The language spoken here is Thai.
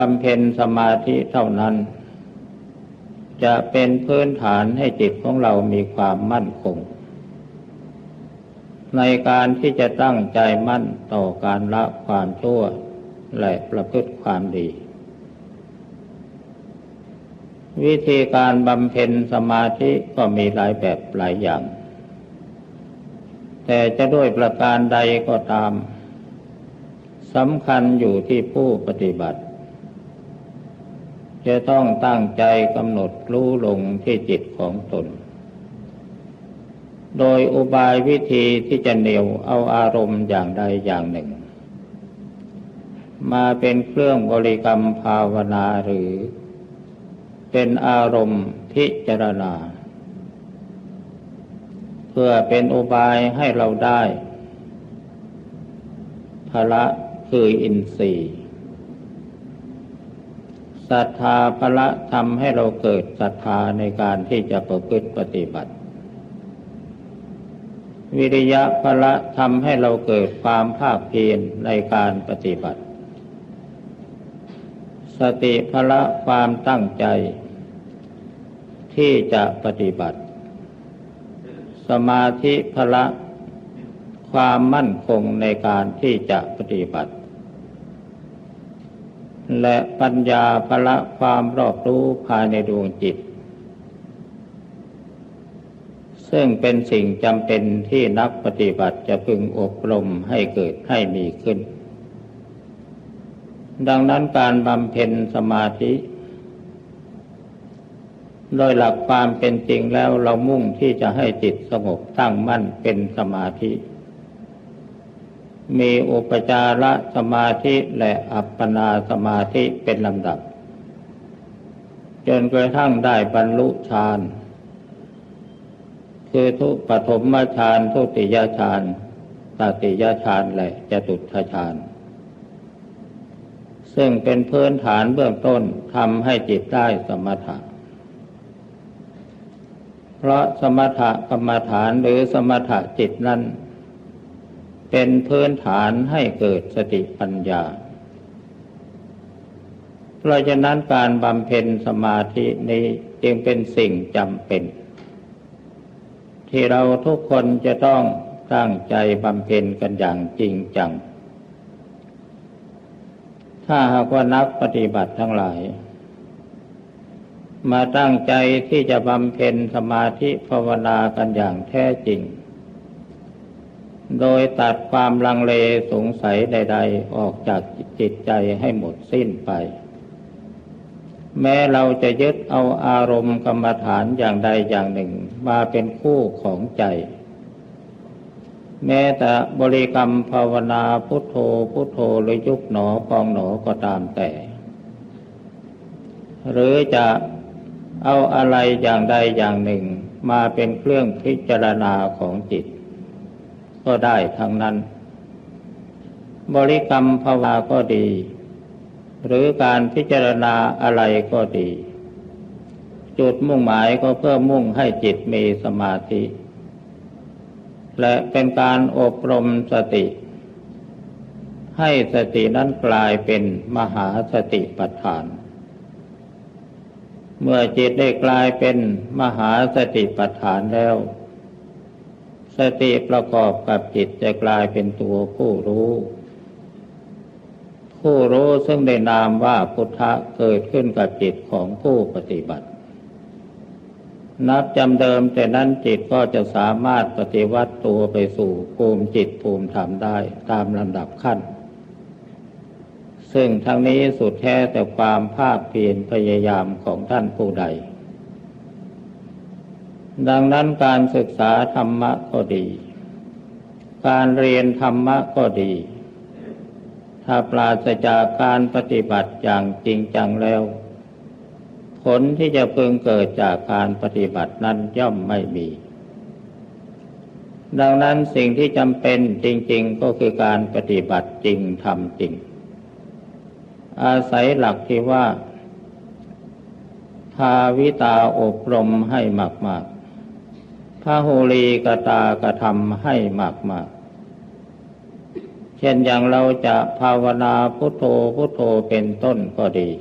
บำเพ็ญสมาธิเท่านั้นจะเป็นพื้นฐานให้จิตของเรามีความมั่นคงในการที่จะตั้งใจมั่นต่อการละความชั่วและประพฤติความดีวิธีการบำเพ็ญสมาธิก็มีหลายแบบหลายอย่างแต่จะด้วยประการใดก็ตามสำคัญอยู่ที่ผู้ปฏิบัติจะต้องตั้งใจกำหนดรู้ลงที่จิตของตนโดยอุบายวิธีที่จะเหนี่ยวเอาอารมณ์อย่างใดอย่างหนึ่งมาเป็นเครื่องบริกรรมภาวนาหรือเป็นอารมณ์พิจารณาเพื่อเป็นอุบายให้เราได้พละคืออินทรีย์ศรัทธาพละทำให้เราเกิดศรัทธาในการที่จะประพฤติปฏิบัติวิริยะพละทำให้เราเกิดความภาคเพียรในการปฏิบัติสติพละความตั้งใจที่จะปฏิบัติสมาธิพละความมั่นคงในการที่จะปฏิบัติและปัญญาพละความรอบรู้ภายในดวงจิตซึ่งเป็นสิ่งจำเป็นที่นักปฏิบัติจะพึงอบรมให้เกิดให้มีขึ้นดังนั้นการบำเพ็ญสมาธิโดยหลักความเป็นจริงแล้วเรามุ่งที่จะให้จิตสงบตั้งมั่นเป็นสมาธิมีอุปจารสมาธิและอัปปนาสมาธิเป็นลำดับจนกระทั่งได้บรรลุฌานคือปฐมฌานทุติยฌานตติยฌานและจตุตถฌานซึ่งเป็นพื้นฐานเบื้องต้นทำให้จิตได้สมถะเพราะสมถกรรมฐานหรือสมถจิตนั้นเป็นพื้นฐานให้เกิดสติปัญญาเพราะฉะนั้นการบำเพ็ญสมาธินี้จึงเป็นสิ่งจำเป็นที่เราทุกคนจะต้องตั้งใจบำเพ็ญกันอย่างจริงจังถ้าหากว่านักปฏิบัติทั้งหลายมาตั้งใจที่จะบำเพ็ญสมาธิภาวนากันอย่างแท้จริงโดยตัดความลังเลสงสัยใดๆออกจากจิตใจให้หมดสิ้นไปแม้เราจะยึดเอาอารมณ์กรรมฐานอย่างใดอย่างหนึ่งมาเป็นคู่ของใจแม้แต่บริกรรมภาวนาพุทโธพุทโธหรือยุบหนอพองหนอก็ตามแต่หรือจะเอาอะไรอย่างใดอย่างหนึ่งมาเป็นเครื่องพิจารณาของจิตก็ได้ทั้งนั้นบริกรรมภาวนาก็ดีหรือการพิจารณาอะไรก็ดีจุดมุ่งหมายก็เพื่อมุ่งให้จิตมีสมาธิและเป็นการอบรมสติให้สตินั้นกลายเป็นมหาสติปัฏฐานเมื่อจิตได้กลายเป็นมหาสติปัฏฐานแล้วสติประกอบกับจิตจะกลายเป็นตัวผู้รู้ซึ่งได้นามว่าพุทธะเกิดขึ้นกับจิตของผู้ปฏิบัตินับจำเดิมแต่นั้นจิตก็จะสามารถปฏิวัติตัวไปสู่ภูมิจิตภูมิธรรมได้ตามลำดับขั้นซึ่งทั้งนี้สุดแท้แต่ความภาคเพียรพยายามของท่านผู้ใดดังนั้นการศึกษาธรรมะก็ดีการเรียนธรรมะก็ดีถ้าปราศจากการปฏิบัติอย่างจริงจังแล้วผลที่จะพึงเกิดจากการปฏิบัตินั้นย่อมไม่มีดังนั้นสิ่งที่จำเป็นจริงๆก็คือการปฏิบัติจริงทำจริงอาศัยหลักที่ว่าภาวิตาอบรมให้มากๆพหุลีกตากระทำให้มากๆเช่นอย่างเราจะภาวนาพุทโธพุทโธเป็นต้นก็ดี